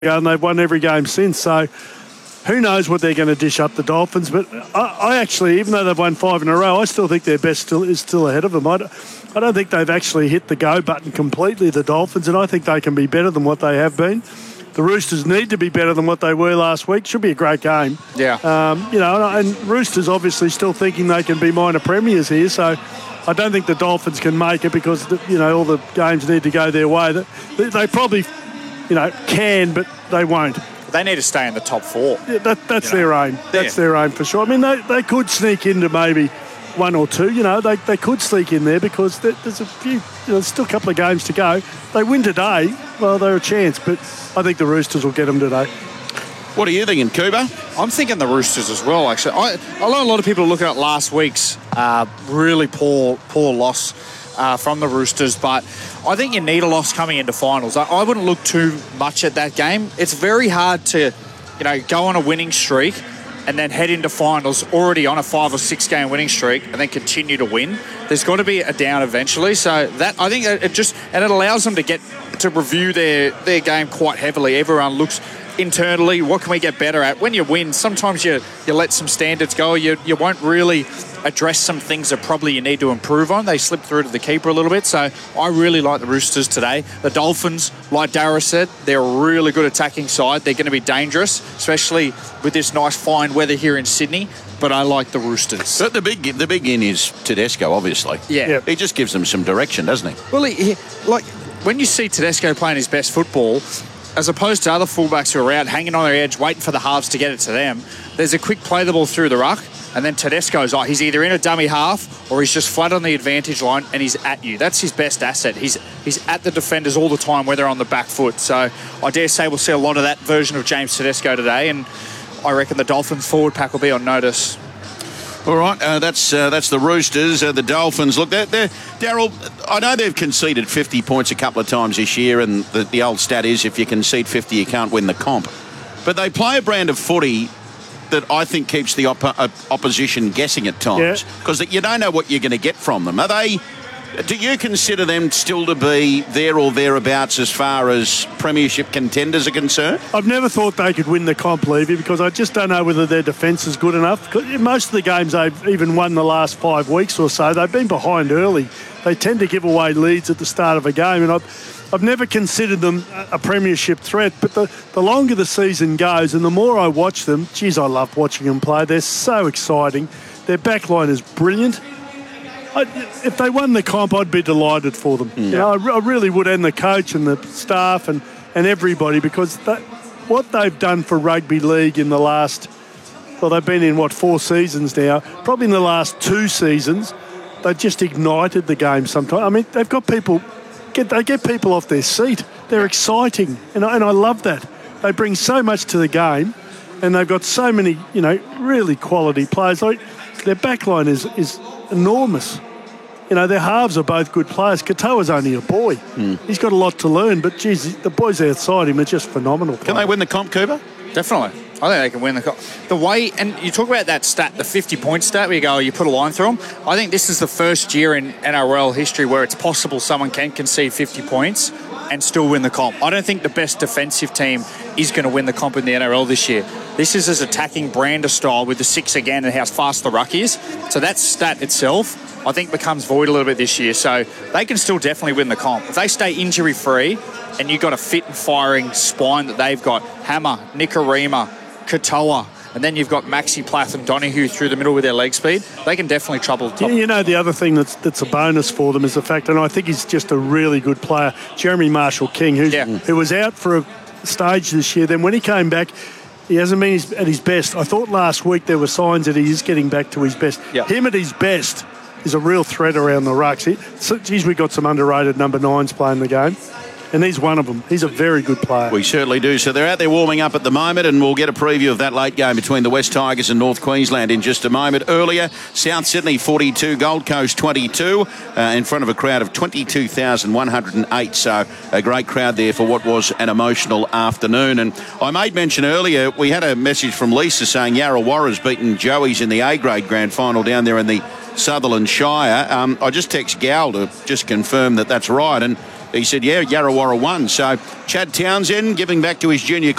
ago, and they've won every game since. So who knows what they're going to dish up the Dolphins. But I actually, even though they've won 5 in a row, I still think their best is still ahead of them. I don't think they've actually hit the go button completely, the Dolphins, and I think they can be better than what they have been. The Roosters need to be better than what they were last week. Should be a great game. Yeah. And Roosters obviously still thinking they can be minor premiers here, so I don't think the Dolphins can make it because, all the games need to go their way. They probably, can, but they won't. They need to stay in the top 4. Yeah, that's their aim. That's their aim for sure. I mean, they could sneak into maybe 1 or 2. They could sneak in there because there's a few. There's still a couple of games to go. They win today, well, they're a chance. But I think the Roosters will get them today. What are you thinking, Cooper? I'm thinking the Roosters as well, actually. I know a lot of people are looking at last week's really poor loss from the Roosters, but I think you need a loss coming into finals. I wouldn't look too much at that game. It's very hard to, go on a winning streak and then head into finals already on a 5 or 6 game winning streak and then continue to win. There's got to be a down eventually. So that, I think it allows them to get to review their game quite heavily. Everyone looks internally, what can we get better at? When you win, sometimes you let some standards go. You won't really address some things that probably you need to improve on. They slip through to the keeper a little bit. So I really like the Roosters today. The Dolphins, like Dara said, they're a really good attacking side. They're going to be dangerous, especially with this nice fine weather here in Sydney. But I like the Roosters. So the big in is Tedesco, obviously. Yeah. Yep. He just gives them some direction, doesn't he? Well, when you see Tedesco playing his best football, as opposed to other fullbacks who are out hanging on their edge, waiting for the halves to get it to them, there's a quick play the ball through the ruck, and then Tedesco's he's either in a dummy half or he's just flat on the advantage line and he's at you. That's his best asset. He's at the defenders all the time, whether on the back foot. So I dare say we'll see a lot of that version of James Tedesco today, and I reckon the Dolphins forward pack will be on notice. All right, that's the Roosters. The Dolphins, look, Daryl, I know they've conceded 50 points a couple of times this year, and the old stat is if you concede 50, you can't win the comp. But they play a brand of footy that I think keeps the opposition guessing at times because you don't know what you're going to get from them. Do you consider them still to be there or thereabouts as far as premiership contenders are concerned? I've never thought they could win the comp, Levy, because I just don't know whether their defence is good enough. Most of the games they've even won the last 5 weeks or so, they've been behind early. They tend to give away leads at the start of a game, and I've never considered them a premiership threat, but the longer the season goes and the more I watch them, geez, I love watching them play. They're so exciting. Their backline is brilliant. If they won the comp, I'd be delighted for them. Yeah. I really would, and the coach and the staff and everybody, because what they've done for rugby league in the last, they've been in, 4 seasons now, probably in the last 2 seasons, they've just ignited the game sometimes. I mean, they've got people, they get people off their seat. They're exciting, and I love that. They bring so much to the game, and they've got so many, really quality players. Their backline is enormous. Their halves are both good players. Katoa's only a boy. He's got a lot to learn, but geez, the boys outside him are just phenomenal. Can they win the comp, Cooper? Definitely. I think they can win the comp. The way, and you talk about that stat, the 50-point stat, where you put a line through them. I think this is the first year in NRL history where it's possible someone can concede 50 points and still win the comp. I don't think the best defensive team is going to win the comp in the NRL this year. This is his attacking brand of style with the 6 again and how fast the ruck is. So that stat itself, I think, becomes void a little bit this year. So they can still definitely win the comp. If they stay injury-free and you've got a fit and firing spine that they've got, Hammer, Nikorima, Katoa, and then you've got Maxi Plath and Donahue through the middle with their leg speed, they can definitely trouble the top. The other thing that's a bonus for them is the fact, and I think he's just a really good player, Jeremy Marshall-King, who was out for a stage this year. Then when he came back, he hasn't been at his best. I thought last week there were signs that he is getting back to his best. Yep. Him at his best is a real threat around the rucks. We got some underrated number 9s playing the game, and he's one of them. He's a very good player. We certainly do. So they're out there warming up at the moment, and we'll get a preview of that late game between the West Tigers and North Queensland in just a moment. Earlier, South Sydney 42, Gold Coast 22, in front of a crowd of 22,108. So a great crowd there for what was an emotional afternoon. And I made mention earlier, we had a message from Lisa saying Yarra Warra's beaten Joey's in the A-grade grand final down there in the Sutherland Shire. I just text Gal to just confirm that that's right. And He said, yeah, Yarrawarra won. So Chad Townsend giving back to his junior